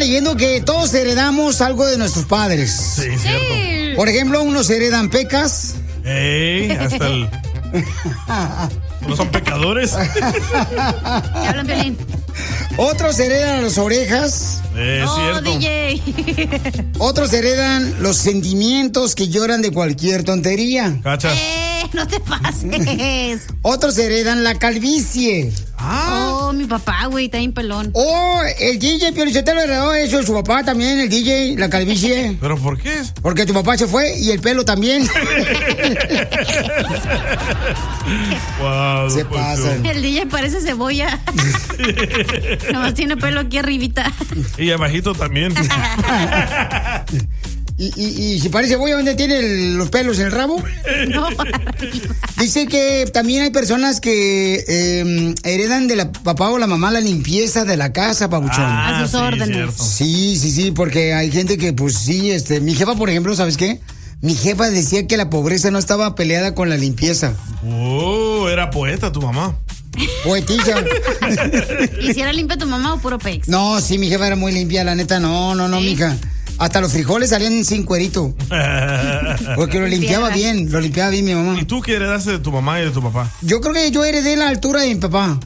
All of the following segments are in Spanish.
leyendo que todos heredamos algo de nuestros padres. Sí, cierto. Por ejemplo, unos heredan pecas. Hasta el... ¿No son pecadores? ¿Qué hablan, Piolín? Otros heredan las orejas. Oh, cierto. DJ. Otros heredan los sentimientos que lloran de cualquier tontería. Cacha. No te pases. Otros heredan la calvicie. Oh, mi papá, güey, está bien pelón. Oh, el DJ Piolichotelo heredó eso, su papá también, el DJ, la calvicie. ¿Pero por qué? Porque tu papá se fue y el pelo también. Wow, Se pasan. El DJ parece cebolla. Nomás tiene pelo aquí arribita. Y abajito también. Y si parece cebolla, ¿dónde tiene los pelos en el rabo? No, Dice que también hay personas que heredan de la papá o la mamá la limpieza de la casa, papuchón. A sus órdenes. Cierto. Sí, porque hay gente que, pues sí, mi jefa, por ejemplo, ¿sabes qué? Mi jefa decía que la pobreza no estaba peleada con la limpieza. Oh, era poeta tu mamá. Poetilla. ¿Y si era limpia tu mamá o puro pex? No, sí, mi jefa era muy limpia, la neta, no, mija. Hasta los frijoles salían sin cuerito. Porque lo limpiaba bien mi mamá. ¿Y tú qué heredaste de tu mamá y de tu papá? Yo creo que yo heredé la altura de mi papá.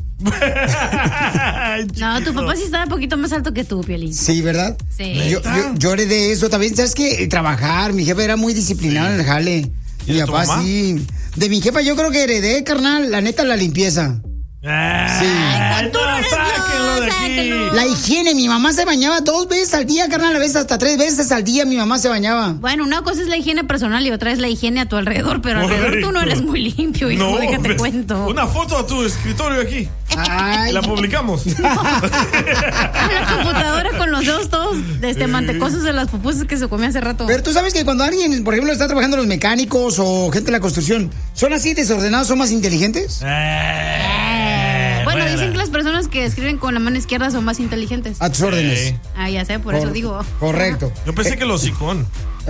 No, tu papá sí estaba un poquito más alto que tú, Piolín. Sí, ¿verdad? Sí. Yo heredé eso también. ¿Sabes qué? Trabajar. Mi jefa era muy disciplinada en el jale. ¿Y mi de tu papá mamá? sí. De mi jefa yo creo que heredé, carnal, la neta, la limpieza. Sí. Ay, tú no eres sáquenlo de Dios, aquí. sáquenlo. La higiene, mi mamá se bañaba 2 veces al día, carnal, a veces hasta 3 veces al día mi mamá se bañaba. Bueno, una cosa es la higiene personal y otra es la higiene a tu alrededor, pero alrededor tú no eres muy limpio, hijo, No, déjate ves, cuento. una foto a tu escritorio aquí. Ay. Y la publicamos. A la computadora con los dedos todos mantecosos de las pupusas que se comió hace rato. Pero tú sabes que cuando alguien, por ejemplo, está trabajando los mecánicos o gente de la construcción, ¿son así desordenados, son más inteligentes? Bueno, dicen que las personas que escriben con la mano izquierda son más inteligentes. A tus órdenes. Ah, ya sé, por eso digo. Correcto. Yo pensé que los hocicón.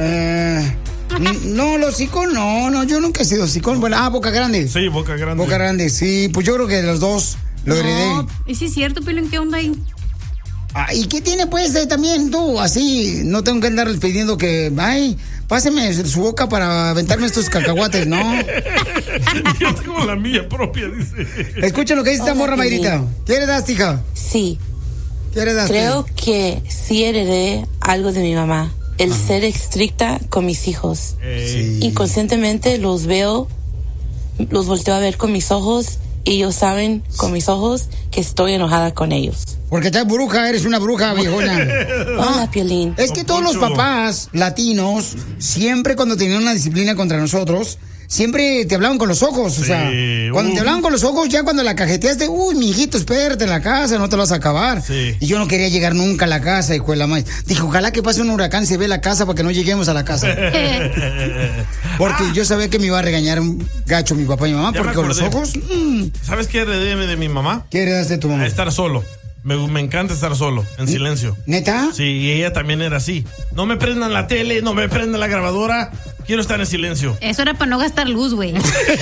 No, los hocicón no, yo nunca he sido hocicón. Bueno, Boca Grande. Sí, Boca Grande. Boca Grande, sí, pues yo creo que de los dos lo heredé. No, y sí es cierto, Piolín, ¿qué onda ahí? ¿Y qué tiene pues también tú? Así, no tengo que andar pidiendo que, ay, páseme su boca para aventarme estos cacahuates, ¿no? Yo tengo la mía propia, dice. Escucha lo que dice esta morra, Mayrita. ¿Qué heredaste, hija? Sí. ¿Qué heredaste? Creo que sí heredé algo de mi mamá. El ser estricta con mis hijos. Sí. Inconscientemente los veo, los volteo a ver con mis ojos y ellos saben con mis ojos que estoy enojada con ellos. Porque estás bruja, eres una bruja, viejona. Hola, Piolín. Es que todos los papás latinos, siempre cuando tenían una disciplina contra nosotros, siempre te hablaban con los ojos. O sea, cuando te hablaban con los ojos, ya cuando la cajeteaste, mijito, espérate en la casa, no te lo vas a acabar. Sí. Y yo no quería llegar nunca a la casa, hijo de la madre. Dije, ojalá que pase un huracán, se ve la casa para que no lleguemos a la casa. Porque yo sabía que me iba a regañar un gacho mi papá y mi mamá, Ya porque me con los acordé. ojos. ¿Sabes qué heredé de mi mamá? ¿Qué heredaste de tu mamá? Estar solo. Me encanta estar solo, en silencio. ¿Neta? Sí, y ella también era así. No me prendan la tele, no me prendan la grabadora. Quiero estar en silencio. Eso era para no gastar luz, güey.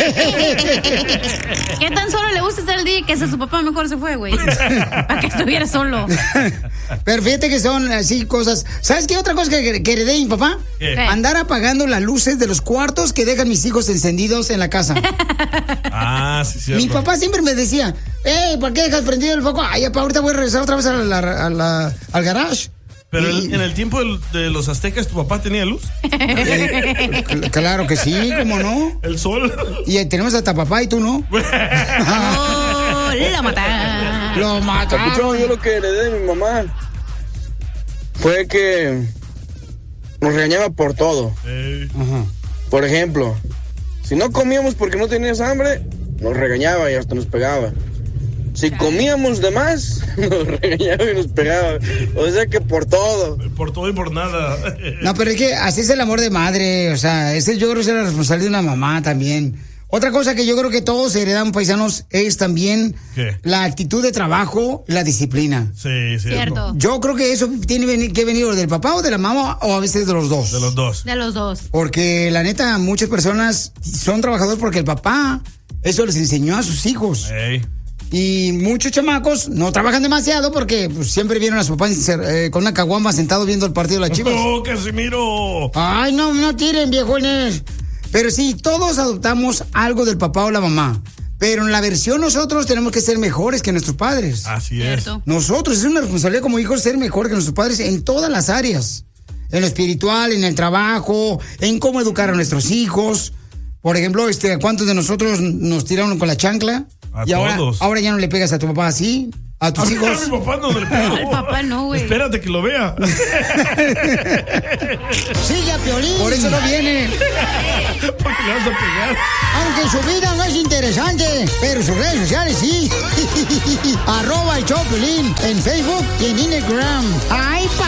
¿Qué tan solo le gusta estar el día que su papá mejor se fue, güey? Para que estuviera solo. Pero fíjate que son así cosas. ¿Sabes qué otra cosa que heredé de mi papá? ¿Qué? Andar apagando las luces de los cuartos que dejan mis hijos encendidos en la casa. Ah, sí, cierto. Mi papá siempre me decía, ¿por qué dejas prendido el foco? Ay, papá, ahorita voy a regresar otra vez al garage. Pero en el tiempo de los aztecas, ¿tu papá tenía luz? Claro que sí, ¿cómo no? ¿El sol? Y tenemos hasta papá y tú no. Oh, la mataron. Lo mataron. Papuchón, yo lo que heredé de mi mamá fue que nos regañaba por todo. Ajá. Por ejemplo, si no comíamos porque no tenías hambre, nos regañaba y hasta nos pegaba. Si comíamos de más, nos regañaba y nos pegaba. O sea que por todo. Por todo y por nada. No, pero es que así es el amor de madre. O sea, yo creo que es la responsabilidad de una mamá también. Otra cosa que yo creo que todos heredan, paisanos, es también ¿Qué? la actitud de trabajo, la disciplina. Sí, Cierto. Yo creo que eso tiene que venir o del papá o de la mamá o a veces de los dos. De los dos. De los dos. Porque la neta, muchas personas son trabajadores porque el papá eso les enseñó a sus hijos. Ey. Y muchos chamacos no trabajan demasiado porque pues, siempre vieron a su papá con una caguama sentado viendo el partido de las Chivas. ¡Oh, Casimiro! Ay, no tiren, viejones. Pero sí, todos adoptamos algo del papá o la mamá. Pero en la versión nosotros tenemos que ser mejores que nuestros padres. Así es. Nosotros, es una responsabilidad como hijos ser mejor que nuestros padres en todas las áreas. En lo espiritual, en el trabajo, en cómo educar a nuestros hijos. Por ejemplo, ¿cuántos de nosotros nos tiraron con la chancla? A y todos. Ahora ya no le pegas a tu papá así, a tus hijos. A mi papá no le pegó. Al papá no, güey. Espérate que lo vea. Sigue a Piolín. Por eso no viene. Porque le vas a pegar. Aunque su vida no es interesante, pero sus redes sociales sí. @el show Piolín en Facebook y en Instagram. ¡Ay,